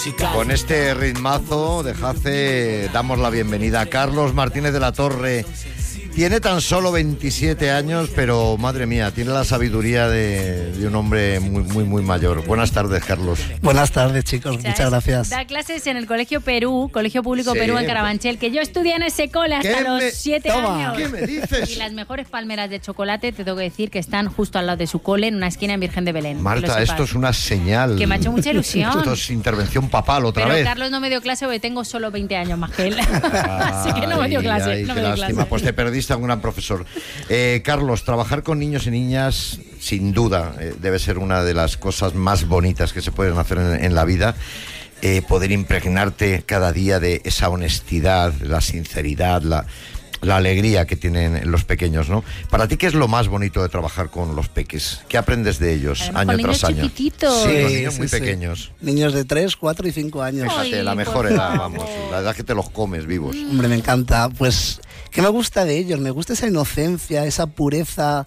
Con este ritmazo de Jace damos la bienvenida a Carlos Martínez de la Torre. Tiene tan solo 27 años, pero madre mía, tiene la sabiduría de un hombre muy mayor. Buenas tardes, Carlos. Buenas tardes, chicos, muchas gracias. Da clases en el Colegio Perú, Colegio Público Perú en Carabanchel, que yo estudié en ese cole hasta los 7 años. ¿Qué me dices? Y las mejores palmeras de chocolate, te tengo que decir que están justo al lado de su cole, en una esquina en Virgen de Belén. Marta, esto es una señal. Que me ha hecho mucha ilusión. Esto es intervención papal otra vez. Pero Carlos no me dio clase porque tengo solo 20 años más que él. Así que no me dio clase. Ay, no qué me dio lástima. clase. Pues te perdiste a un gran profesor. Carlos, trabajar con niños y niñas, sin duda, debe ser una de las cosas más bonitas que se pueden hacer en la vida. Poder impregnarte cada día de esa honestidad, la sinceridad, la alegría que tienen los pequeños, ¿no? Para ti, ¿qué es lo más bonito de trabajar con los peques? ¿Qué aprendes de ellos año tras año? Chiquititos. Sí, con niños muy pequeños. Niños de 3, 4 y 5 años. Fíjate, la mejor edad, vamos, la edad que te los comes vivos. Hombre, me encanta. Pues, ¿qué me gusta de ellos? Me gusta esa inocencia, esa pureza,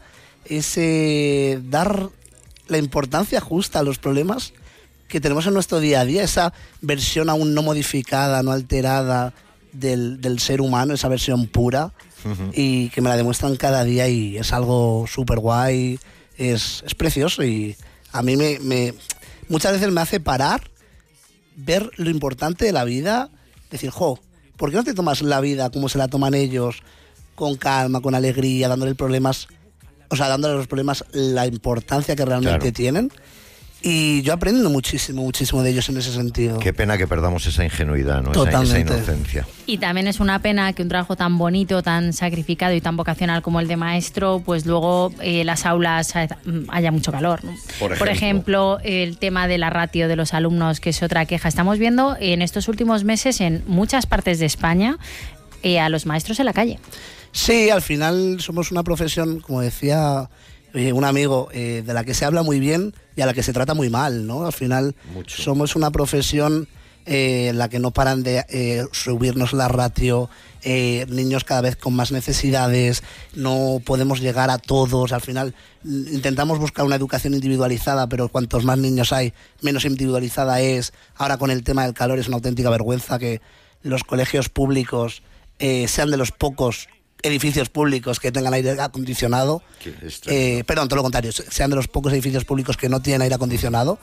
ese dar la importancia justa a los problemas que tenemos en nuestro día a día, esa versión aún no modificada, no alterada del ser humano, esa versión pura, y que me la demuestran cada día, y es algo súper guay, es precioso, y a mí muchas veces me hace parar, ver lo importante de la vida, decir, ¿por qué no te tomas la vida como se la toman ellos, con calma, con alegría, dándole dándole a los problemas la importancia que realmente tienen? Y yo aprendo muchísimo de ellos en ese sentido. Qué pena que perdamos esa ingenuidad, ¿no? Esa inocencia. Y también es una pena que un trabajo tan bonito, tan sacrificado y tan vocacional como el de maestro, pues luego las aulas haya mucho calor, ¿no? Por ejemplo, el tema de la ratio de los alumnos, que es otra queja. Estamos viendo en estos últimos meses en muchas partes de España a los maestros en la calle. Sí, al final somos una profesión, como decía un amigo, de la que se habla muy bien y a la que se trata muy mal, ¿no? Al final somos una profesión en la que no paran de subirnos la ratio, niños cada vez con más necesidades, no podemos llegar a todos. Al final intentamos buscar una educación individualizada, pero cuantos más niños hay, menos individualizada es. Ahora con el tema del calor es una auténtica vergüenza que los colegios públicos sean de los pocos edificios públicos que tengan aire acondicionado, perdón, todo lo contrario, sean de los pocos edificios públicos que no tienen aire acondicionado.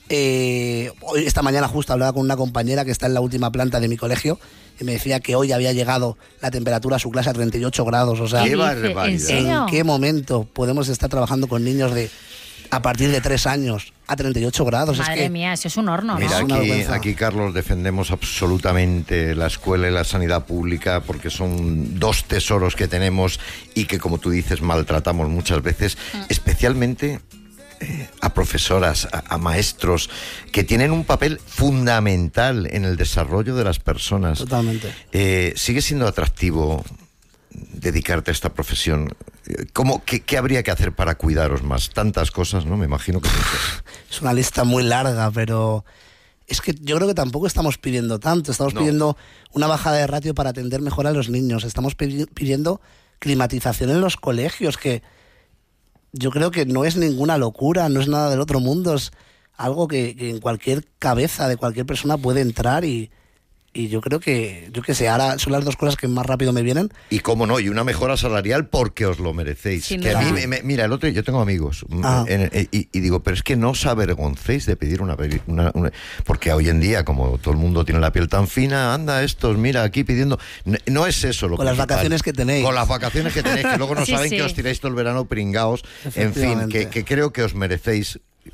Hoy, esta mañana justo hablaba con una compañera que está en la última planta de mi colegio y me decía que hoy había llegado la temperatura a su clase a 38 grados. O sea, ¡qué barbaridad! ¿En qué momento podemos estar trabajando con niños a partir de 3 años a 38 grados? Madre mía, eso es un horno, ¿no? Mira, aquí, Carlos, defendemos absolutamente la escuela y la sanidad pública, porque son dos tesoros que tenemos y que, como tú dices, maltratamos muchas veces, especialmente a profesoras, a maestros, que tienen un papel fundamental en el desarrollo de las personas. Totalmente. ¿Sigue siendo atractivo dedicarte a esta profesión? ¿Qué habría que hacer para cuidaros más? Tantas cosas, ¿no? Me imagino que es una lista muy larga, pero es que yo creo que tampoco estamos pidiendo tanto. Estamos pidiendo una bajada de ratio para atender mejor a los niños. Estamos pidiendo climatización en los colegios, que yo creo que no es ninguna locura, no es nada del otro mundo, es algo que en cualquier cabeza de cualquier persona puede entrar, y yo creo que, yo qué sé, ahora son las dos cosas que más rápido me vienen. Y cómo no, y una mejora salarial porque os lo merecéis. Que a mí, mira, el otro, yo tengo amigos y digo, pero es que no os avergoncéis de pedir una, porque hoy en día, como todo el mundo tiene la piel tan fina, anda estos, mira, aquí pidiendo. No es eso lo que. Con las vacaciones que tenéis. Con las vacaciones que tenéis, que luego no saben que os tiráis todo el verano pringaos. En fin, que creo que os merecéis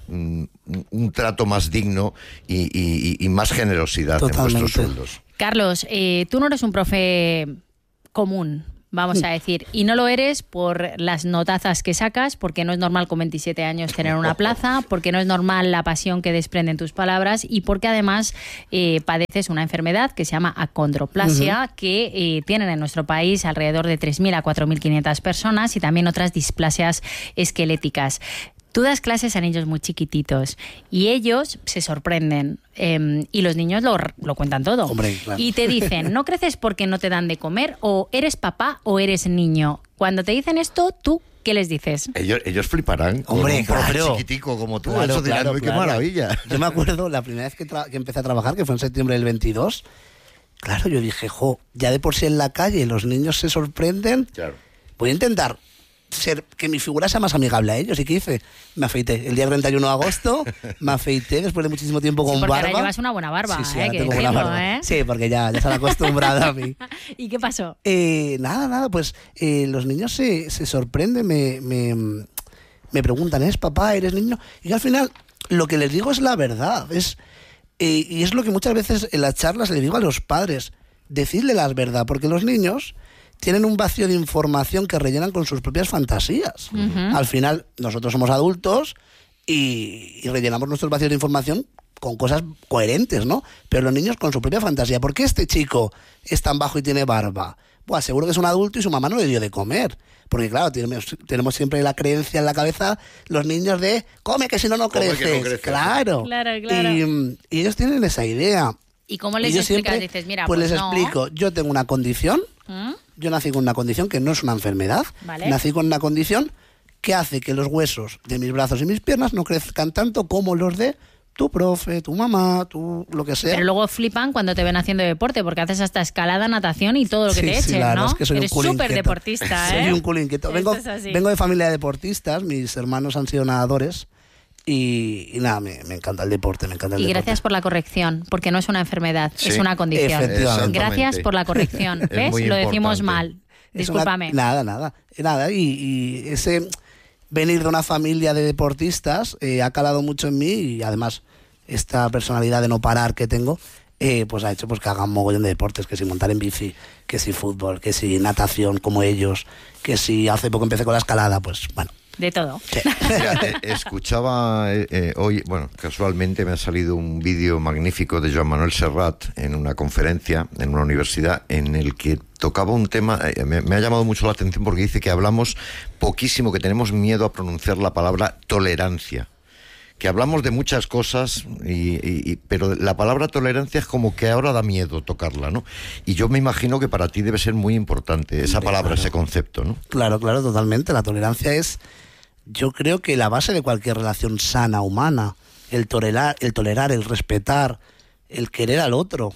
un trato más digno y más generosidad en vuestros sueldos. Carlos, tú no eres un profe común, vamos a decir, y no lo eres por las notazas que sacas, porque no es normal con 27 años tener una plaza, porque no es normal la pasión que desprenden tus palabras, y porque además padeces una enfermedad que se llama acondroplasia, que tienen en nuestro país alrededor de 3.000 a 4.500 personas, y también otras displasias esqueléticas. Tú das clases a niños muy chiquititos y ellos se sorprenden, y los niños lo cuentan todo. Hombre, claro. Y te dicen, no creces porque no te dan de comer, o eres papá o eres niño. Cuando te dicen esto, ¿tú ¿qué les dices? Ellos fliparán. Hombre, con un profe claro. chiquitico como tú. Claro, Eso dirán, claro, "Uy, qué claro". maravilla. Yo me acuerdo la primera vez que empecé a trabajar, que fue en septiembre del 22. Claro, yo dije, ya de por sí en la calle los niños se sorprenden. Claro. Voy a intentar que mi figura sea más amigable a ellos. ¿Y qué hice? Me afeité el día 31 de agosto, me afeité después de muchísimo tiempo con porque barba. ahora llevas una buena barba, Sí, ahora que tengo buena decirlo, barba. Sí, porque ya se han acostumbrado a mí. ¿Y qué pasó? Nada, pues los niños se sorprenden, me preguntan, ¿eres papá, eres niño? Y yo al final lo que les digo es la verdad, y es lo que muchas veces en las charlas le digo a los padres, decidle la verdad, porque los niños tienen un vacío de información que rellenan con sus propias fantasías. Al final, nosotros somos adultos y rellenamos nuestros vacíos de información con cosas coherentes, ¿no? Pero los niños con su propia fantasía. ¿Por qué este chico es tan bajo y tiene barba? Buah, seguro que es un adulto y su mamá no le dio de comer. Porque claro, tenemos siempre la creencia en la cabeza, los niños de, come que si no, no creces. Claro. Y ellos tienen esa idea. ¿Y cómo les explicas? Siempre, dices, mira, pues les no. explico, yo tengo una condición, yo nací con una condición que no es una enfermedad, Vale. nací con una condición que hace que los huesos de mis brazos y mis piernas no crezcan tanto como los de tu profe, tu mamá, tu lo que sea. Pero luego flipan cuando te ven haciendo deporte, porque haces hasta escalada, natación y todo lo que te echen, ¿no? Es que soy Eres un culo súper inquieto. deportista, ¿eh? Soy un culo inquieto. Vengo de familia de deportistas, mis hermanos han sido nadadores y nada, me encanta el deporte, Y gracias por la corrección, porque no es una enfermedad, es una condición. Gracias por la corrección, ¿ves? Lo decimos mal. Discúlpame. Nada. Y ese venir de una familia de deportistas ha calado mucho en mí y además esta personalidad de no parar que tengo pues ha hecho pues que hagan mogollón de deportes, que si montar en bici, que si fútbol, que si natación como ellos, que si hace poco empecé con la escalada, pues bueno. De todo. Sí. Mira, escuchaba hoy, bueno, casualmente me ha salido un vídeo magnífico de Joan Manuel Serrat en una conferencia en una universidad en el que tocaba un tema, me ha llamado mucho la atención porque dice que hablamos poquísimo, que tenemos miedo a pronunciar la palabra tolerancia. Que hablamos de muchas cosas, pero la palabra tolerancia es como que ahora da miedo tocarla, ¿no? Y yo me imagino que para ti debe ser muy importante esa palabra, ese concepto, ¿no? Claro, totalmente. La tolerancia es, yo creo que la base de cualquier relación sana, humana. El tolerar, el respetar, el querer al otro.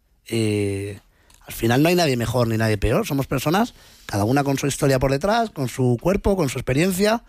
Al final no hay nadie mejor ni nadie peor. Somos personas, cada una con su historia por detrás, con su cuerpo, con su experiencia.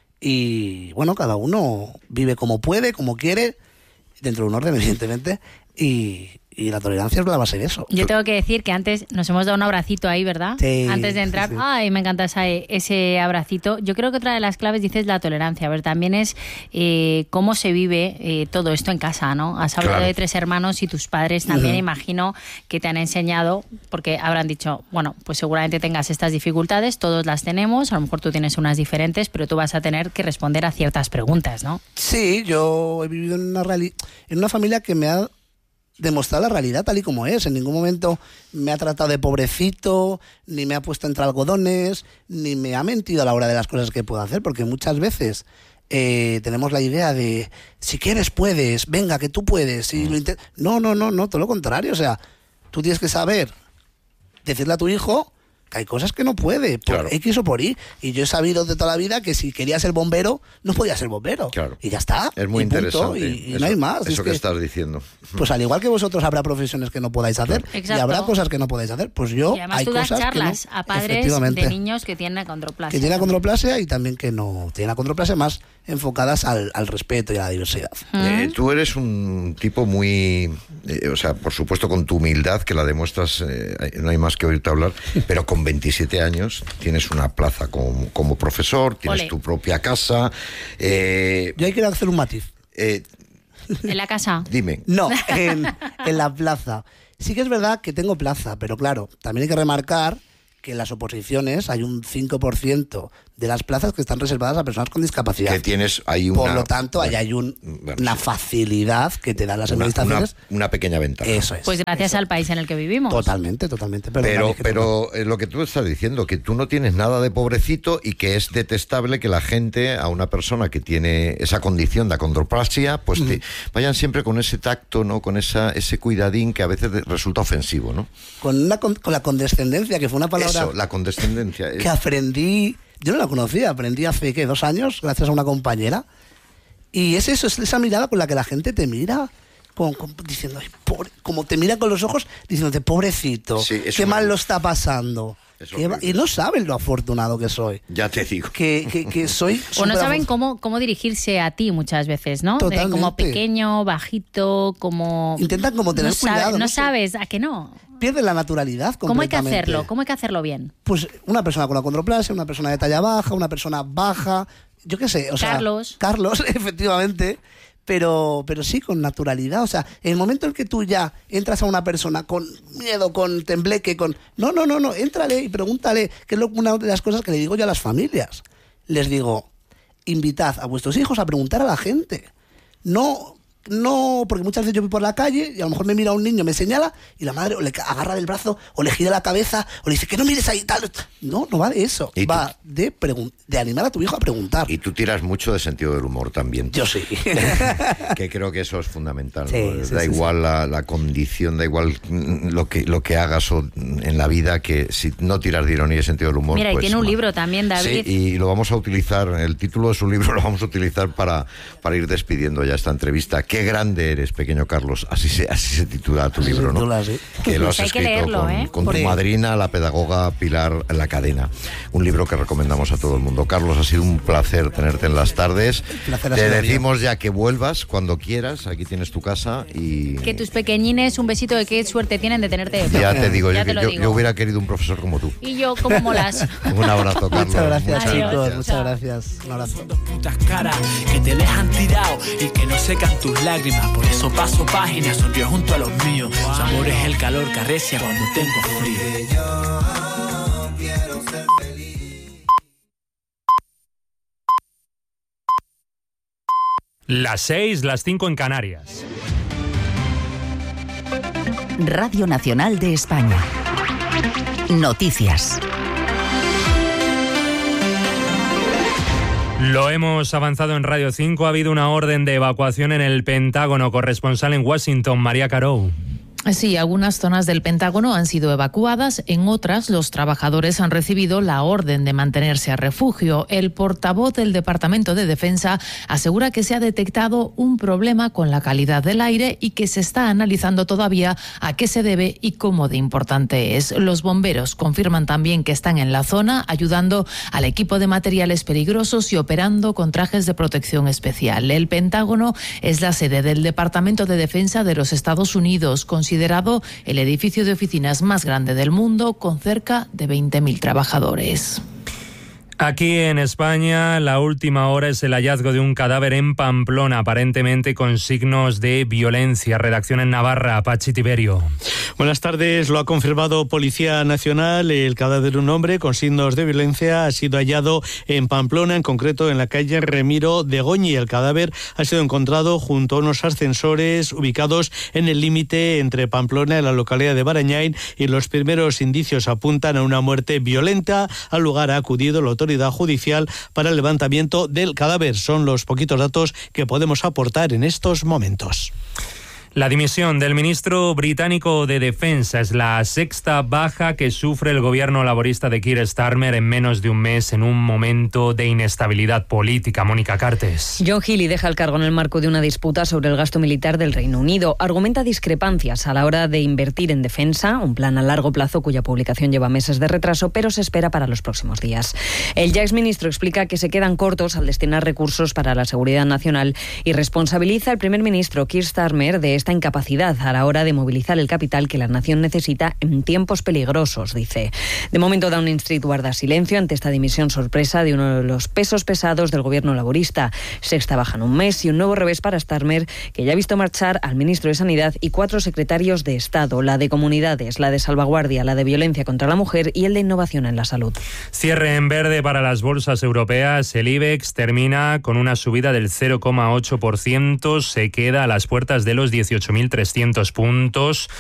Y bueno, cada uno vive como puede, como quiere, dentro de un orden, evidentemente, y la tolerancia es la base de eso. Yo tengo que decir que antes nos hemos dado un abracito ahí, ¿verdad? Sí. Antes de entrar. Sí. Ay, me encanta ese abracito. Yo creo que otra de las claves, dices, la tolerancia. A ver, también es cómo se vive todo esto en casa, ¿no? Has hablado de 3 hermanos y tus padres también, imagino que te han enseñado, porque habrán dicho, bueno, pues seguramente tengas estas dificultades, todos las tenemos, a lo mejor tú tienes unas diferentes, pero tú vas a tener que responder a ciertas preguntas, ¿no? Sí, yo he vivido en una familia que me ha demostrar la realidad tal y como es. En ningún momento me ha tratado de pobrecito, ni me ha puesto entre algodones, ni me ha mentido a la hora de las cosas que puedo hacer, porque muchas veces tenemos la idea de si quieres puedes, venga que tú puedes, si lo no, todo lo contrario. O sea, tú tienes que saber decirle a tu hijo que hay cosas que no puede, por X o por Y. Y yo he sabido de toda la vida que si quería ser bombero, no podía ser bombero. Claro. Y ya está. Es muy interesante. Y eso, no hay más. Eso que estás diciendo. Pues al igual que vosotros habrá profesiones que no podáis hacer, y habrá cosas que no podáis hacer. Pues yo, y además hay tú das cosas charlas que no, a padres de niños que tienen achondroplasia. Que tienen achondroplasia y también que no tienen achondroplasia, más enfocadas al respeto y a la diversidad. Tú eres un tipo muy... o sea, por supuesto con tu humildad, que la demuestras, no hay más que oírte hablar, pero con 27 años tienes una plaza como profesor, tienes tu propia casa. Yo ahí quiero hacer un matiz. ¿En la casa? Dime. No, en la plaza. Sí que es verdad que tengo plaza, pero claro, también hay que remarcar que en las oposiciones hay un 5% de las plazas que están reservadas a personas con discapacidad. Que tienes ahí Por lo tanto, ahí hay una facilidad que te dan las administraciones. Una pequeña ventaja. Eso es. Pues gracias al país en el que vivimos. Totalmente. Pero lo que tú estás diciendo, que tú no tienes nada de pobrecito y que es detestable que la gente, a una persona que tiene esa condición de achondroplasia, pues vayan siempre con ese tacto, ¿no? Con ese cuidadín que a veces resulta ofensivo, ¿no? Con la condescendencia, que fue una palabra... Eso, la condescendencia. Que aprendí Yo no la conocía, aprendí hace, 2 años, gracias a una compañera. Y es eso, es esa mirada con la que la gente te mira, diciendo, pobre, como te mira con los ojos, diciéndote, pobrecito, qué mal lo está pasando. Y no saben lo afortunado que soy. Ya te digo. Que soy. O no saben cómo dirigirse a ti muchas veces, ¿no? Como pequeño, bajito, como. Intentan como tener cuidado. No sabes, ¿a que no? Pierden la naturalidad completamente. ¿Cómo hay que hacerlo? ¿Cómo hay que hacerlo bien? Pues una persona con acondroplasia, una persona de talla baja, una persona baja, yo qué sé. Carlos, efectivamente. Pero sí, con naturalidad. O sea, en el momento en que tú ya entras a una persona con miedo, con tembleque, No, éntrale y pregúntale, que es una de las cosas que le digo yo a las familias. Les digo, invitad a vuestros hijos a preguntar a la gente. No, porque muchas veces yo voy por la calle y a lo mejor me mira un niño, me señala y la madre o le agarra del brazo o le gira la cabeza o le dice que no mires ahí tal. No va de eso. Va de animar a tu hijo a preguntar. Y tú tiras mucho de sentido del humor también. Yo sí. Que creo que eso es fundamental. Sí, ¿no? sí, da igual la condición, da igual lo que hagas en la vida, que si no tiras de ironía y sentido del humor. Mira, y tiene un libro también, David. Sí, y lo vamos a utilizar, el título de su libro lo vamos a utilizar para ir despidiendo ya esta entrevista. Qué grande eres, pequeño Carlos. Así se titula tu libro, ¿no? Que lo has escrito leerlo, con tu madrina, la pedagoga Pilar La Cadena. Un libro que recomendamos a todo el mundo. Carlos, ha sido un placer tenerte en las tardes. Te decimos ya que vuelvas cuando quieras. Aquí tienes tu casa y... Que tus pequeñines, un besito, de qué suerte tienen de tenerte de Ya te digo, yo hubiera querido un profesor como tú. Y yo, como molas. Un abrazo, Carlos. Muchas gracias, Adiós. chicos. Muchas gracias. Un abrazo. Dos putas caras que te dejan tirado y que no secan tus lágrimas. Por eso paso página, sonrío junto a los míos. Su amor es el calor que arrecia cuando tengo frío. Yo quiero ser feliz. Las 6, las 5 en Canarias. Radio Nacional de España. Noticias. Lo hemos avanzado en Radio 5. Ha habido una orden de evacuación en el Pentágono. Corresponsal en Washington, María Carou. Sí, algunas zonas del Pentágono han sido evacuadas, en otras los trabajadores han recibido la orden de mantenerse a refugio. El portavoz del Departamento de Defensa asegura que se ha detectado un problema con la calidad del aire y que se está analizando todavía a qué se debe y cómo de importante es. Los bomberos confirman también que están en la zona ayudando al equipo de materiales peligrosos y operando con trajes de protección especial. El Pentágono es la sede del Departamento de Defensa de los Estados Unidos, considerado el edificio de oficinas más grande del mundo, con cerca de 20.000 trabajadores. Aquí en España, la última hora es el hallazgo de un cadáver en Pamplona, aparentemente con signos de violencia. Redacción en Navarra, Pachi Tiberio. Buenas tardes. Lo ha confirmado Policía Nacional. El cadáver de un hombre con signos de violencia ha sido hallado en Pamplona, en concreto en la calle Remiro de Goñi. El cadáver ha sido encontrado junto a unos ascensores ubicados en el límite entre Pamplona y la localidad de Barañain, y los primeros indicios apuntan a una muerte violenta. Al lugar ha acudido la autoridad judicial para el levantamiento del cadáver. Son los poquitos datos que podemos aportar en estos momentos. La dimisión del ministro británico de Defensa es la sexta baja que sufre el gobierno laborista de Keir Starmer en menos de un mes, en un momento de inestabilidad política. Mónica Cartes. John Healey deja el cargo en el marco de una disputa sobre el gasto militar del Reino Unido. Argumenta discrepancias a la hora de invertir en defensa, un plan a largo plazo cuya publicación lleva meses de retraso, pero se espera para los próximos días. El ya exministro explica que se quedan cortos al destinar recursos para la seguridad nacional y responsabiliza al primer ministro Keir Starmer de esta incapacidad a la hora de movilizar el capital que la nación necesita en tiempos peligrosos, dice. De momento, Downing Street guarda silencio ante esta dimisión sorpresa de uno de los pesos pesados del gobierno laborista. Sexta baja en un mes y un nuevo revés para Starmer, que ya ha visto marchar al ministro de Sanidad y 4 secretarios de Estado, la de Comunidades, la de Salvaguardia, la de Violencia contra la Mujer y el de Innovación en la Salud. Cierre en verde para las bolsas europeas. El IBEX termina con una subida del 0,8%, se queda a las puertas de los 18.300 puntos,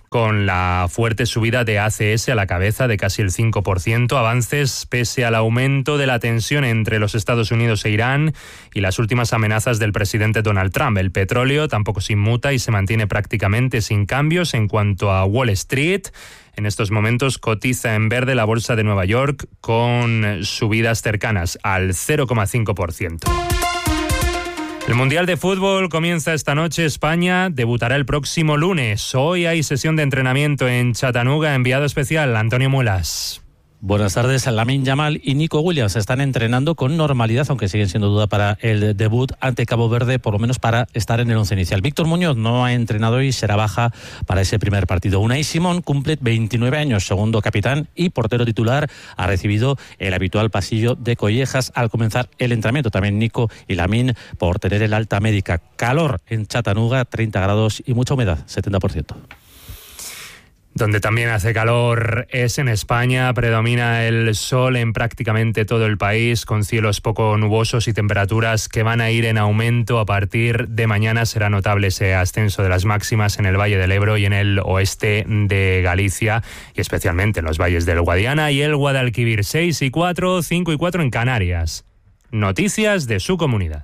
con la fuerte subida de ACS a la cabeza de casi el 5%, avances pese al aumento de la tensión entre los Estados Unidos e Irán y las últimas amenazas del presidente Donald Trump. El petróleo tampoco se inmuta y se mantiene prácticamente sin cambios. En cuanto a Wall Street, en estos momentos cotiza en verde la bolsa de Nueva York con subidas cercanas al 0,5%. El Mundial de Fútbol comienza esta noche. España debutará el próximo lunes. Hoy hay sesión de entrenamiento en Chattanooga. Enviado especial, Antonio Muelas. Buenas tardes. Lamine Yamal y Nico Williams están entrenando con normalidad, aunque siguen siendo duda para el debut ante Cabo Verde, por lo menos para estar en el once inicial. Víctor Muñoz no ha entrenado y será baja para ese primer partido. Unai Simón cumple 29 años, segundo capitán y portero titular. Ha recibido el habitual pasillo de collejas al comenzar el entrenamiento. También Nico y Lamine por tener el alta médica. Calor en Chattanooga, 30 grados y mucha humedad, 70%. Donde también hace calor es en España. Predomina el sol en prácticamente todo el país, con cielos poco nubosos y temperaturas que van a ir en aumento. A partir de mañana será notable ese ascenso de las máximas en el Valle del Ebro y en el oeste de Galicia, y especialmente en los valles del Guadiana y el Guadalquivir. 6 y 4, 5 y 4 en Canarias. Noticias de su comunidad.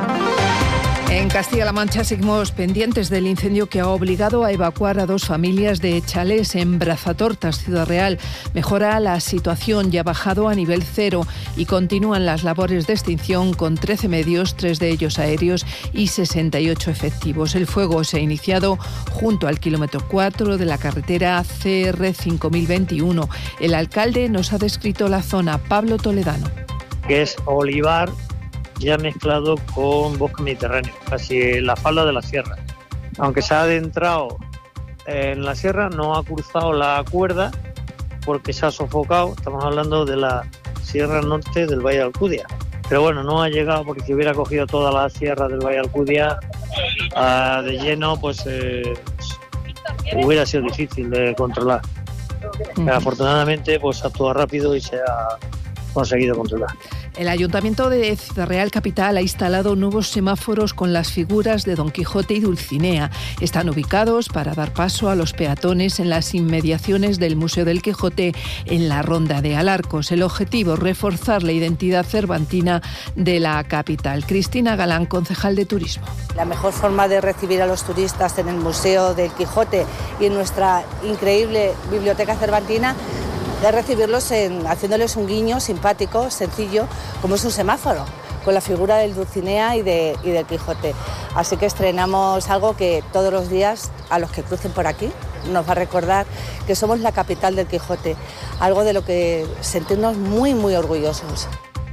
En Castilla-La Mancha seguimos pendientes del incendio que ha obligado a evacuar a 2 familias de chalés en Brazatortas, Ciudad Real. Mejora la situación y ha bajado a nivel 0 y continúan las labores de extinción con 13 medios, 3 de ellos aéreos y 68 efectivos. El fuego se ha iniciado junto al kilómetro 4 de la carretera CR 5021. El alcalde nos ha descrito la zona, Pablo Toledano. Que es olivar ya mezclado con bosque mediterráneo, casi la falda de la sierra. Aunque se ha adentrado en la sierra, no ha cruzado la cuerda porque se ha sofocado. Estamos hablando de la sierra norte del Valle de Alcudia. Pero bueno, no ha llegado, porque si hubiera cogido toda la sierra del Valle de Alcudia de lleno, pues hubiera sido difícil de controlar. Pero afortunadamente pues actúa rápido y se ha conseguido controlar. El Ayuntamiento de Ciudad Real Capital ha instalado nuevos semáforos con las figuras de Don Quijote y Dulcinea. Están ubicados para dar paso a los peatones en las inmediaciones del Museo del Quijote en la Ronda de Alarcos. El objetivo, reforzar la identidad cervantina de la capital. Cristina Galán, concejal de Turismo. La mejor forma de recibir a los turistas en el Museo del Quijote y en nuestra increíble biblioteca cervantina de recibirlos haciéndoles un guiño simpático, sencillo, como es un semáforo, con la figura del Dulcinea y del Quijote. Así que estrenamos algo que todos los días a los que crucen por aquí nos va a recordar que somos la capital del Quijote, algo de lo que sentirnos muy, muy orgullosos.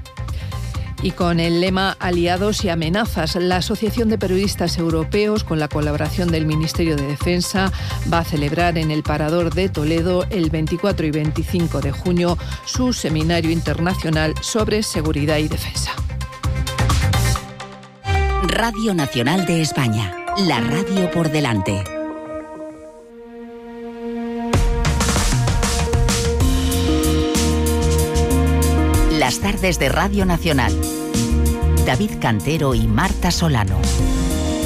Y con el lema Aliados y amenazas, la Asociación de Periodistas Europeos, con la colaboración del Ministerio de Defensa, va a celebrar en el Parador de Toledo el 24 y 25 de junio su seminario internacional sobre seguridad y defensa. Radio Nacional de España, la radio por delante. Las tardes de Radio Nacional. David Cantero y Marta Solano.